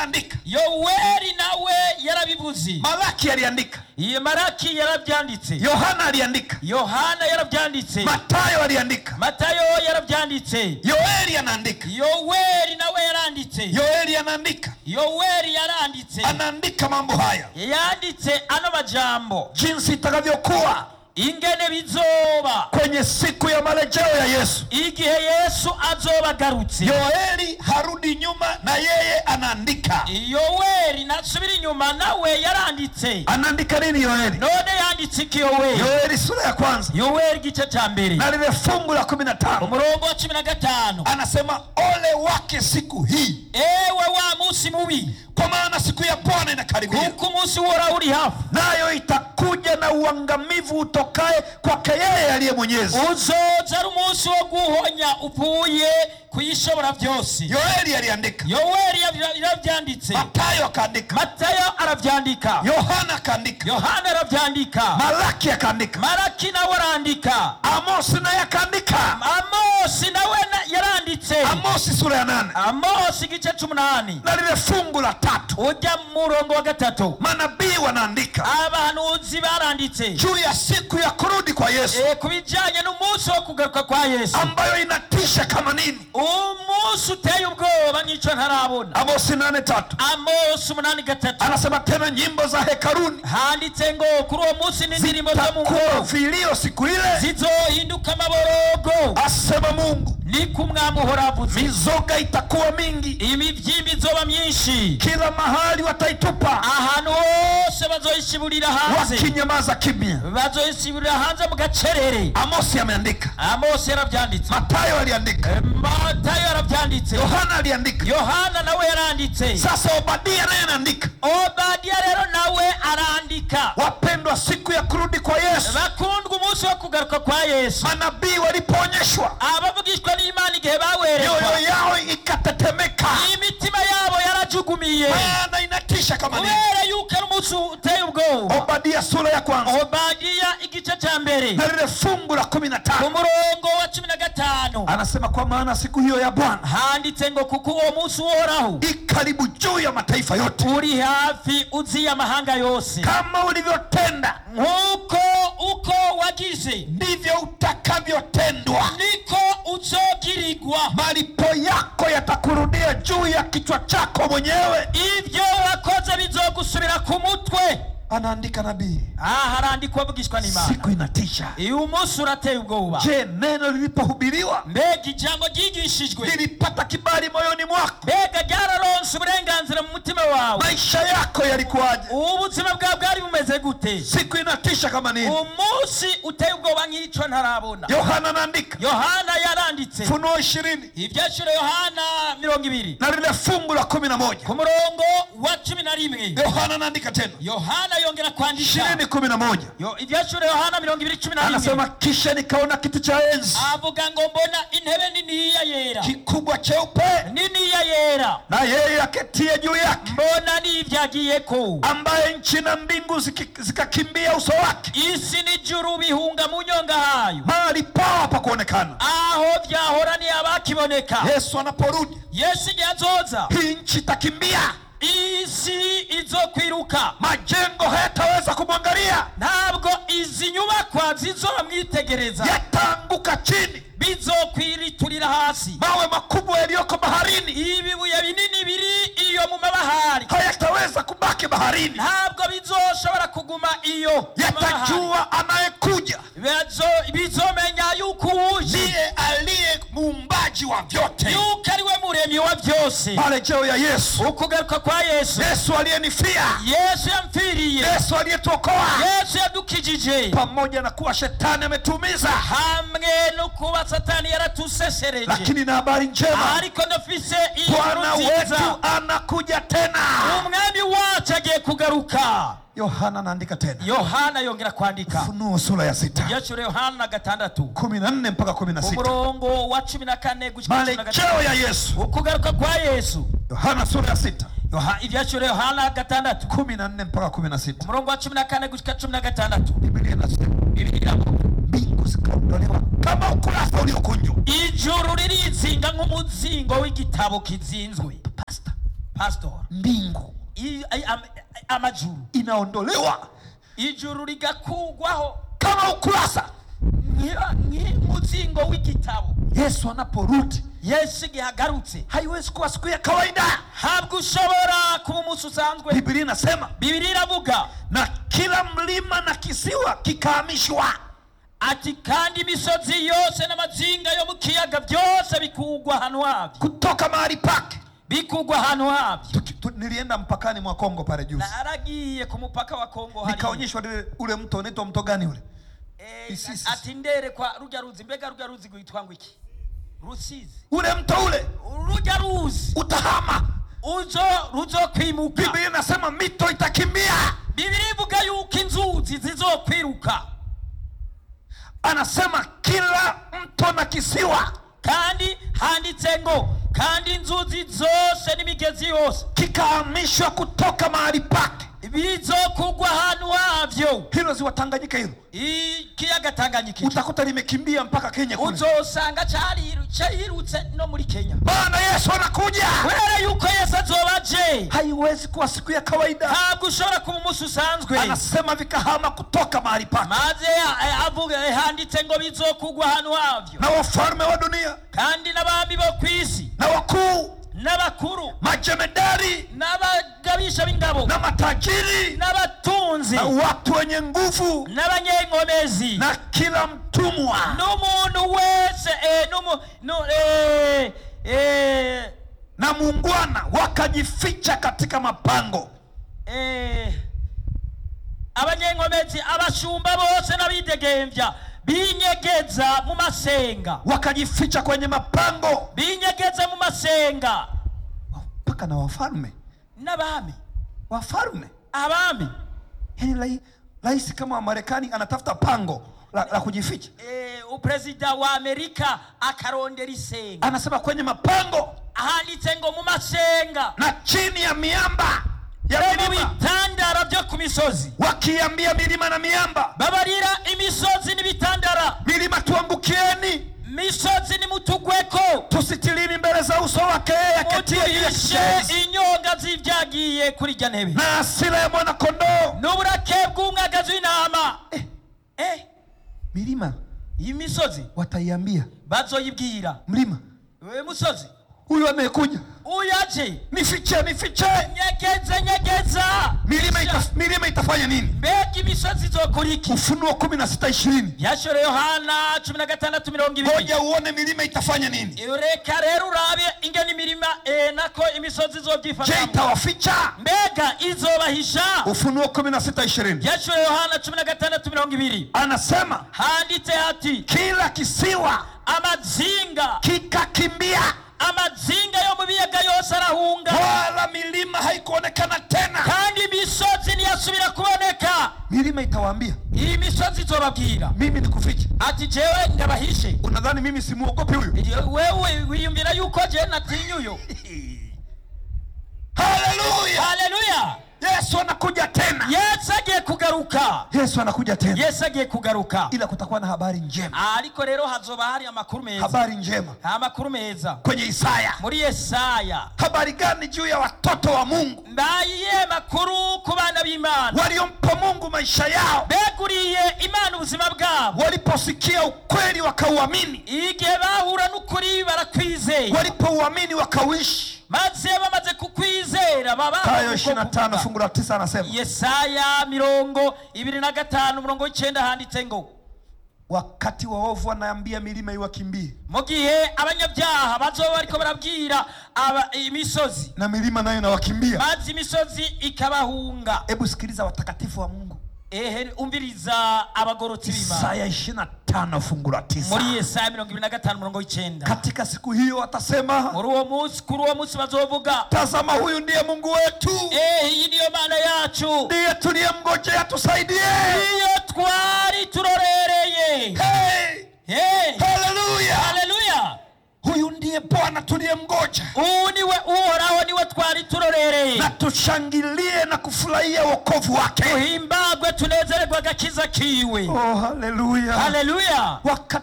anaandika. Yoweri nawe yarabivuze. Malaki aliandika. Malaki yarabyanditse. Yohana aliandika. Yohana yarabyanditse. Matayo aliandika. Matayo yarabyanditse. Yoeli anaandika. Yoweri nawe yaranditse. Yoeli anaandika. Yoweri yaranditse. Anaandika mambo haya. Yanditse ano majambo. Jinsi itakavyokuwa ingene bizoba kwenye siku ya marejeo ya Yesu, igihe Yesu azoba garutse. Yoeli harudi nyuma na yeye anaandika. Yoweri nasubiri nyuma nawe yaranditse. Anaandika nini Yoeli? None yanditse iki Yoweri? Yoeli sura ya kwanza. Yoweri gice cha mbere. Na lile fungu la 15. Umurongo wa 15. Anasema ole wake siku hii. Ewe wa musi mubi. Kwa maana siku ya Bwana inakaribia. Kuko musi wora uri hafi. Nayo itakuja na uangamivu utokaye kwake yeye aliye Mwenyezi. Uzoza ari umunsi wo guhonya uvuye kuyishobora byose. Yoeli aliandika. Yoweri yarabyanditse. Matayo akaandika. Matayo arabyandika. Yohana akaandika. Yohana arabyandika. Malaki akaandika. Malaki nawe arandika. Amosi naye akaandika. Amosi nawe yaranditse. Amosi sura ya 8. Amosi gice 18. Na lile fungu la 3. Ujya murongo wa 3. Manabii wanaandika. Abahanuzi baranditse juu ya siku ya kurudi kwa Yesu. Kubijanye n'umunsi wo kugaruka kwa Yesu. Ambayo inatisha kama nini? Umunsi uteye ubwoba nk'icyo ntarabona. Amosi 8:3. Amosi 8:3. Anasema tena nyimbo za hekaluni. Handitse ngo kuri uwo munsi n'indirimbo zo mu ngoro. Vilio siku ile zizohinduka amaborogo. Asema Mungu. Ni kumwami uhoravuze. Mizoga itakuwa mingi. Imivyimbi izoba myinshi. Kila mahali wataitupa. Ahantu hose bazoyishiburira hanze. Wakinyamaza kimya. Bazoyishiburira hanze mu gacerere. Amosi ameandika. Amosi yarabyanditse. Matayo aliandika. Matayo yarabyanditse. Yohana aliandika. Yohana nawe yaranditse. Sasa Obadia naye anaandika. Obadia rero nawe arandika. Wapendwa, siku ya kurudi kwa Yesu. Bakundwa umunsi wo kugaruka kwa Yesu. Manabii walipoonyeshwa. Abavugishwa n'Imana igihe bawerekwa. Mioyo yao ikatetemeka. Imitima yabo yarajugumiye. Maana inatisha kama nini? Kubera yuko ari umunsi uteye ubwoba. Obadia sura ya kwanza. Obadia igice cha mbere. Na lile fungu la 15. Umurongo wa 15. Anasema kwa maana siku hiyo ya Bwana. Handitse ngo kuko uwo munsi uhoraho. Ikaribu juu ya mataifa yote. Uri hafi uzi amahanga yose. Kama ulivyotenda. Uko wagize. Ndivyo utakavyotendwa. Niko uzogirirwa. Malipo yako yatakurudia juu ya kichwa chako mwenyewe. Ivyo wakoze bizogusubira ku mutwe. Anaandika nabii. Harandikwa avugishwa n'Imana. Siku inatisha. Uyu munsi urateye ubwoba. Je, neno lilipohubiriwa? Mbega ijambo ryigishijwe lilipata kibali moyoni mwako? Mbega ryararonse uburenganzira mu mutima wawe? Maisha yako yalikuwaje? Ubuzima bwawe bwari bumeze gute? Siku inatisha kama nini? Umunsi uteye ubwoba nk'icyo ntarabona. Yohana anaandika. Yohana yaranditse. Funuo 20. Ivyashuro Yohana 20. Na lile fungu la 11. Ku murongo wa 11. Yohana anaandika tena. Yohana yongera kwandika. 20:11. Ivyashuro Yohana 20:11. Anasema kisha nikaona kiti cha enzi. Avuga ngo mbona intebe nini ya yera. Kikubwa cheupe. Nini ya yera. Na yeye aketie juu yake. Mbona ni ivyagiyeko. Ambaye nchi na mbingu zikakimbia uso wake. Isi n'ijuru bihunga mu nyonga hayo. Mahali pao pa kuonekana. Aho vyahorani abakiboneka. Yesu anaporudi. Yesu yazoza. Hii nchi takimbia. Isi izokwiruka. Majengo hayataweza kumwangalia. Ntabwo izi nyubakwa zizomwitegereza. Yatanguka chini. Bizokwiriturira hasi. Mawe makubwa yaliyoko baharini. Ibibuye binini biri iyo mu mabahari. Hayataweza kubaki baharini. Ntabwo bizoshobora kuguma iyo. Yatajua anayekuja. Bizomenya yuko uje. Ndiye aliye muumbaji wa vyote. Yuko ariwe muremyi wa byose. Marejeo ya Yesu. Ukugaruka kwa Yesu. Yesu aliyenifia. Yesu yamfiriye. Yesu aliyetuokoa. Yesu yadukijije. Pamoja na kuwa shetani ametuumiza. Hamwe no kuba satani yaratusesereje. Lakini na habari njema. Ariko ndafise Bwana wetu anakuja tena. Umwami wacu agiye kugaruka. Yohana anaandika tena. Yohana yongera kwandika. Ufunuo sura ya 6. Yashuro Yohana 6. 14 mpaka 16. Umurongo wa 14 gushika 15. Marejeo ya Yesu. Ukugaruka kwa Yesu. Yohana sura ya 6. Ivyashuro Yohana 6. 14 mpaka 16. Umurongo wa 14 gushika 16. Biblia inasema mbingu zikaondolewa kama ukurasa uliokunjwa. Ijuru ririzinga nk'umuzingo w'igitabo kizinzwe. Pastor. pastor, mbingu amajuru inaondolewa, ijuru ligakugwaho kama ukurasa muzingo w'igitabo. Yesu anaporudi, Yesu gihagarutse, haiwezi kuwa siku ya kawaida. habwo ushobora kuba umunsi usanzwe. Biblia inasema, Biblia iravuga na kila mlima na kisiwa kikahamishwa. ati kandi imisozi yose n'amazinga yo mu kiyaga byose bikugwa hano habyo, kutoka mahali pake, bikugwa hano habyo. Nilienda mpakani mwa Kongo pale juzi, naragiye ku mupaka wa Kongo hari, nikaonyeshwa ule mto, unaitwa mto gani ule? ati ndere kwa rujya ruzi, mbega rujya ruzi gwitwa ngo iki? Rusizi. Ule mto ule rujya ruzi utahama, ruzo kwimuka. Biblia inasema mito itakimbia. Biblia ivuga yuko inzuzi zizokwiruka. Anasema kila mto na kisiwa, kandi handitse ngo kandi inzuzi zose n'imigezi yose kikahamishwa kutoka mahali pake, bizokugwa hano havyo. Hilo ziwa Tanganyika hilo, ikiyaga Tanganyika utakuta limekimbia mpaka Kenya kule. Uzosanga cyarutse no muri Kenya. Bwana Yesu anakuja. Wera yuko Yesu azobaje. Haiwezi kuwa siku ya kawaida. Ntabwo ushobora kuba umunsi usanzwe. Anasema vikahama kutoka mahali pake. Maze avuga handitse ngo bizokugwa hano havyo. Na wafalme wa dunia, kandi n'abami bo kwisi, na wakuu, n'abakuru, majemedari, n'abagabisha b'ingabo, na matajiri, n'abatunzi, na watu wenye nguvu, n'abanyengomezi, na kila mtumwa, n'umuntu wese na muungwana wakajificha katika mapango. Abanyengomezi, abashumba bose n'abidegembya binyegeza mu masenga, wakajificha kwenye mapango, binyegeza mu masenga. Mpaka na wafalme, n'abami, wafalme, abami. Yani rais kama wa Marekani anatafuta pango la kujificha. Upresident wa Amerika akarondera isenga, anasema kwenye mapango, ahanditse ngo mu masenga, na chini ya miamba ya milima, bitandara byo ku misozi. Wakiambia milima na miamba, babarira imisozi n'ibitandara, milima tuangukieni, misozi ni mutugweko, tusitilini mbele za uso wake yeye aketie inyonga zivyagiye kuri rya ntebe, na hasira ya mwana kondoo, n'uburake bw'umwagazi w'intama. milima, imisozi wataiambia, bazoyibwira mlima, wewe musozi, huyu amekuja, uyaje, nifiche, nyegeza. Milima itafanya nini? Mbega imisozi izokuriki? Ufunuo 16:20. Yashore Yohana 16:20. Ngoja uone milima itafanya nini. Reka rero urabe ingene imirima nako imisozi izobyifata. Je, itawaficha? Mbega izobahisha? Ufunuo 16:20. Yashore Yohana 16:20. Anasema handitse ati kila kisiwa, amazinga kikakimbia, amazinga yo mu biyaga yose arahunga, wala milima haikuonekana tena, kandi imisozi ntiyasubira kuboneka. Milima itawaambia, iyi misozi izobabwira, mimi nikufiche. ati jewe ndabahishe. Unadhani mimi simuogopi huyo? Wewe wiyumvira yuko je natinyuyo? Haleluya, haleluya. Yesu anakuja tena. Yesu agiye kugaruka. Yesu anakuja tena. Yesu agiye kugaruka. Ila kutakuwa na habari njema. Ariko rero hazoba hari amakuru meza. Habari njema. Amakuru meza. Kwenye Isaya. Muri Yesaya. Habari gani juu ya watoto wa Mungu? Ndayiye makuru ku bana b'Imana. Waliompa Mungu maisha yao. Beguriye Imana ubuzima bwabo. Waliposikia ukweli wakauamini. Igihe bahura n'ukuri barakwizeye. Walipouamini wakauishi. Maze bamaze kukwizera baba. Mathayo 25:9 anasema. Yesaya 25:9 handitse ngo wakati waovu wanaambia milima iwakimbie. Mu gihe abanyabyaha bazoba bariko barabwira imisozi, na milima nayo inawakimbia. maze imisozi ikabahunga. Hebu sikiliza watakatifu wa Mungu. Umviriza abagorotsi b'Imana. Isaya 25:9. Muri Yesaya 25:9. Katika siku hiyo watasema, kuri uwo munsi bazovuga, tazama huyu ndiye Mungu wetu. Iyi ndiyo Mana yacu. Ndiye tuliyemngojea tusaidie. Iyo twari turorereye. Haleluya. Haleluya. Huyu ndiye Bwana tuliyemngoja. Niwe Uhoraho, niwe twari turorereye. Na tushangilie na kufurahia wokovu wake. Tuhimbagwe tunezererwe agakiza kiwe. Haleluya. Haleluya. Wakati